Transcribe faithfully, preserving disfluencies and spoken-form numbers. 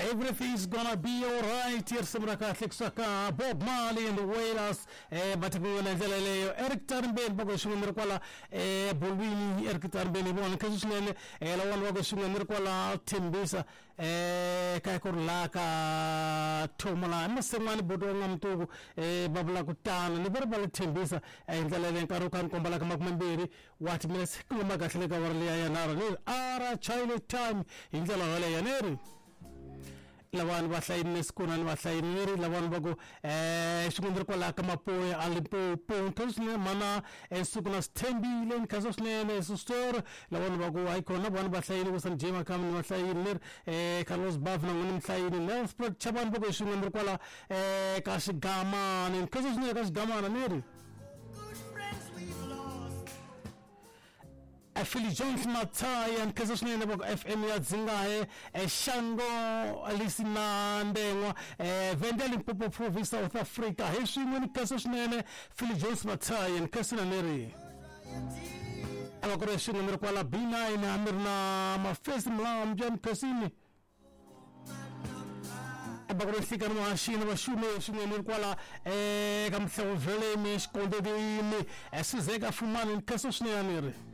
everything's gonna be alright. Yersimra Catholic Saka, Bob Marley and the Wailers, eh, Batabuana Jaleo, Eric Tarnben, Bogoshu Mirquala, eh, Bolwini, Eric Tarnben, one Kazuslele, Elawan Wagoshu Mirquala, Timbisa, eh, Kakurlaka, Tomala, Masaman Bodongam to eh, Bablakutan, and the Verbal Timbisa, and Galen Karukan Kombalak Makmambiri, what means Kumagatleka Warlia, Ara, China time in Jalawale. Lawan wasain niskunan wasain niri lawan bago eh sumundur ko la kama po alipo puntos ne mana eh sukuna stembi len kasos ne ne sustor lawan bago ay ko na wan wasain wasan jema kam wasain nir eh Carlos Bavna ngun wasain ne sport chaban bago sumundur ko la eh kas gama ne kasos ne kas gama na niri Philly Jones Matai and Kazosne Nebok F M Zingae, a Shango, Alisina, Ndewa, a Vendel Popo Province South Africa, Heshing Kazosne, Philly Jones Matai and Casaneri. Alagration and Requala Bina in Amirna, my first Mlam Jan Cassini. Bagosikan machine was shume shume Kuala, a Gamsa Vele, Miss Condé, a Suzega Fuman in Casosne.